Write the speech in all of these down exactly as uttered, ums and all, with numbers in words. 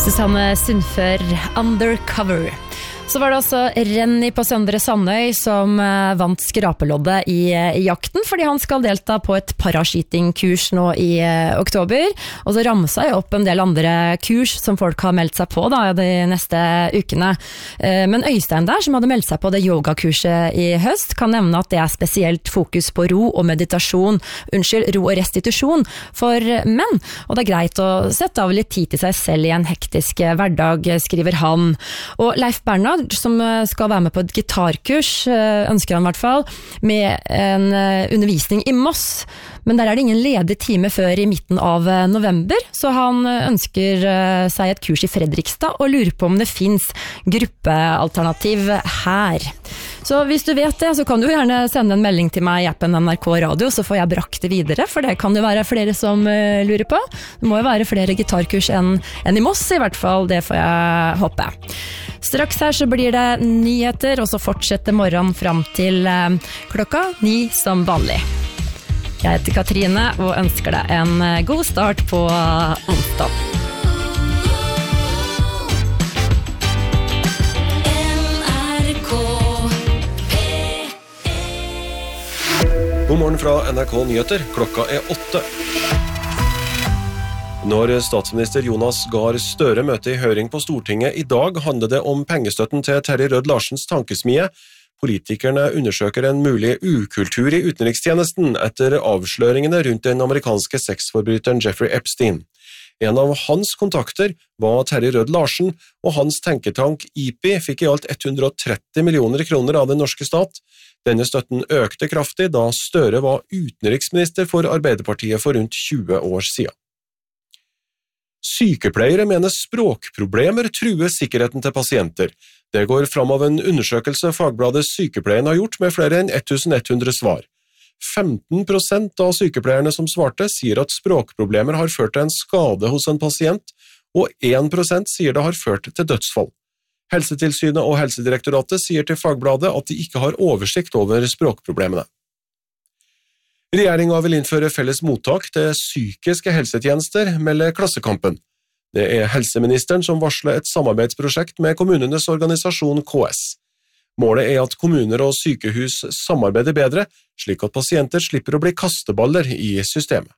Susanne Sundfør, Undercover. Så var det også Renny på Søndre Sandøy som vant skrapeloddet i, i jakten, fordi han skal delta på et paraskytingkurs nå i eh, oktober. Og så ramsa jeg opp en del andre kurs som folk har meldt seg på da, de neste ukene. Eh, men Øystein der, som hadde meldt seg på det yogakurset i høst, kan nevne at det er spesielt fokus på ro og meditasjon, unnskyld, ro og restitusjon for menn. Og det er greit å sette av litt tid til seg selv i en hektisk hverdag, skriver han. Og Leif Bernhard, som skal være med på et gitarkurs, ønsker han i hvert fall, med en undervisning i Moss. Men der er det ingen ledig time før i midten av november, så han ønsker seg et kurs i Fredrikstad og lurer på om det finnes gruppealternativ her. Så hvis du vet det, så kan du gjerne sende en melding til meg i appen N R K Radio, så får jeg brakt det videre, for det kan jo være flere som lurer på. Det må jo være flere gitarkurs enn, enn i Moss i hvert fall, det får jeg håpe. Straks her så blir det nyheter, og så fortsetter morgenen fram til eh, klokka ni som vanlig. Jeg heter Katrine og ønsker deg en god start på onsdag. God morgen fra N R K Nyheter. Klokka er åtte. Når statsminister Jonas Gahr Støre møter i høring på Stortinget i dag, handler det om pengestøtten til Terje Rød-Larsens tankesmie. Politikerne undersøker en mulig ukultur i utenrikstjenesten etter avsløringene rundt den amerikanske sexforbryteren Jeffrey Epstein. En av hans kontakter var Terje Rød-Larsen, og hans tenketank I P I fikk i alt hundre og tretti millioner kroner av den norske stat. Denne støtten økte kraftig da Støre var utenriksminister for Arbeiderpartiet for rundt tjue år siden. Sykepleiere mener språkproblemer truer sikkerheten til pasienter. Det går fram av en undersøkelse Fagbladet Sykepleien har gjort med flere enn elleven hundre svar. femten prosent av sykepleierne som svarte sier at språkproblemer har ført til en skade hos en pasient, og én prosent sier det har ført til dødsfall. Helsetilsynet og Helsedirektoratet sier til Fagbladet at de ikke har oversikt over språkproblemene. Regjeringen vil innføre felles mottak til psykiske helsetjenester, melder Klassekampen. Det er helseministeren som varsler et samarbeidsprosjekt med kommunenes organisasjon K S. Målet er at kommuner og sykehus samarbeider bedre, slik at pasienter slipper å bli kasteballer i systemet.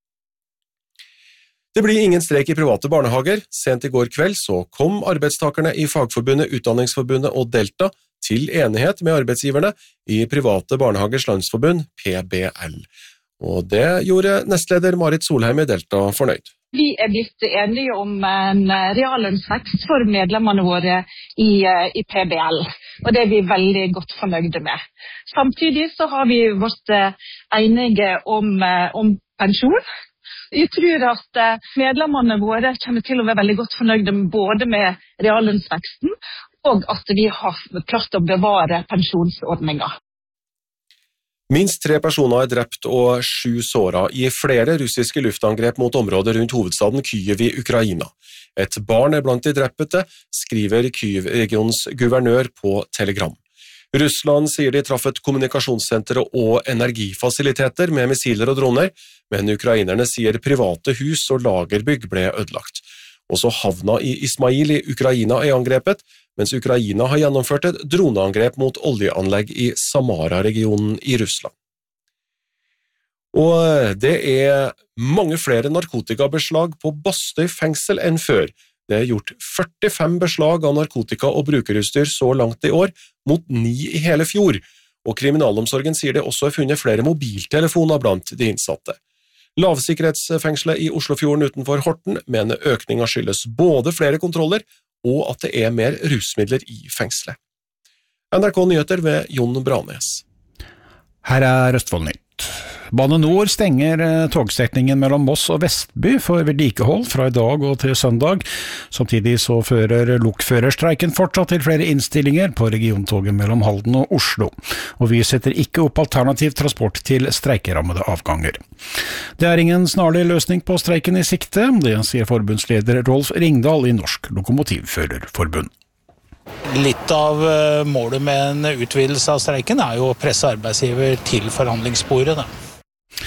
Det blir ingen streik i private barnehager. Sent i går kveld så kom arbeidstakerne i Fagforbundet, Utdanningsforbundet og Delta til enighet med arbeidsgiverne i Private Barnehagers Landsforbund, P B L. Og det gjorde nestleder Marit Solheim i Delta fornøyd. Vi er blitt enige om en reallønnsvekst for medlemmene våre i, i P B L, og det er vi veldig godt fornøyde med. Samtidig så har vi vært enige om, om pensjon. Jeg tror at medlemmene våre kommer til å være veldig godt fornøyde både med reallønnsveksten og at vi har klart å bevare pensjonsordninger. Minst tre personer er drept og sju såra i flere russiske luftangrep mot området rundt hovedstaden Kyiv i Ukraina. Et barn er blant de drepte, skriver Kyiv-regionens guvernør på Telegram. Russland sier de traff et kommunikasjonssenter og energifasiliteter med missiler og droner, men ukrainerne sier private hus og lagerbygg ble ødelagt. Også havna i Ismail i Ukraina er angrepet, mens Ukraina har gjennomført et droneangrep mot oljeanlegg i Samara-regionen i Russland. Og det er mange flere narkotikabeslag på Bastøy fengsel enn før. Det er gjort førtifem beslag av narkotika og brukerutstyr så langt i år, mot ni i hele fjor, og kriminalomsorgen sier det også er funnet flere mobiltelefoner blant de innsatte. Lavsikkerhetsfengselet i Oslofjorden utenfor Horten mener økninga skyldes både flere kontroller og at det er mer rusmidler i fengselet. N R K Nyheter ved Jon Branes. Her er Østfold Nytt. Bane Nor stenger togstrekningen mellom Moss og Vestby for vedlikehold fra i dag og til søndag. Samtidig så fører lokførerstreiken fortsatt til flere innstillinger på regiontoget mellom Halden og Oslo, og vi setter ikke opp alternativ transport til streikerammede avganger. Det er ingen snarlig løsning på streiken i sikte, det sier forbundsleder Rolf Ringdal i Norsk Lokomotivførerforbund. Litt av målet med en utvidelse av streiken er jo å presse arbeidsgiver til forhandlingsbordet, da.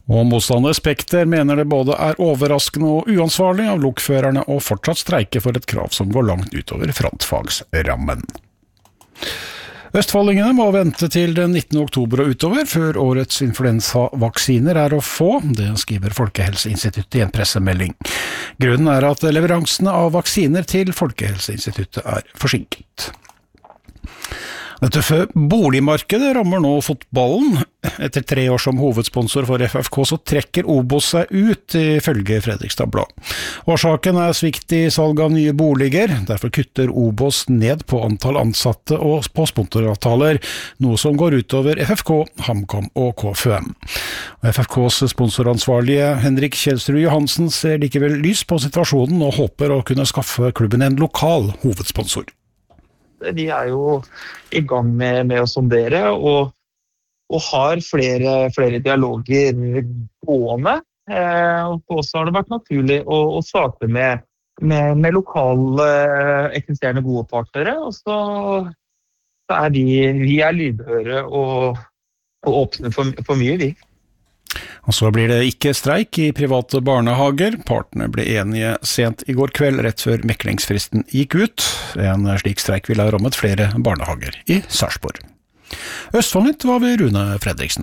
Og motstander Spekter mener det både er overraskende og uansvarlig av lokførerne å fortsatt streike for et krav som går langt utover frontfagsrammen. Østfoldingene må vente til den nittende oktober og utover før årets influensavaksiner er å få, det skriver Folkehelseinstituttet i en pressemelding. Grunnen er at leveransene av vaksiner til Folkehelseinstituttet er forsinket. Dette før boligmarkedet rammer nå fotballen. Etter tre år som hovedsponsor for F F K så trekker Obos seg ut, ifølge Fredrikstad Blad. Årsaken er svikt i salg av nye boliger, derfor kutter Obos ned på antall ansatte og på sponsoravtaler, noe som går utover F F K, HamKam og K F U M. F F Ks sponsoransvarlige Henrik Kjelsrud Johansen ser likevel lys på situasjonen og håper å kunne skaffe klubben en lokal hovedsponsor. De er jo i gang med, med å sondere, og, og har flere, flere dialoger gående. Eh, og for oss har det vært naturlig å, å starte med, med, med lokale eksisterende gode partnere, og så, så er vi, vi er lydhøre og, og åpne for, for mye, vi. Og så blir det ikke streik i private barnehager. Partene ble enige sent i går kveld, rett før meklingsfristen gikk ut. En slik streik ville ha rammet flere barnehager i Sarpsborg. Østfoldnytt var ved Rune Fredriksen.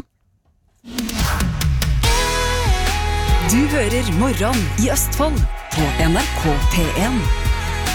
Du hører Morgen i Østfold på N R K P en.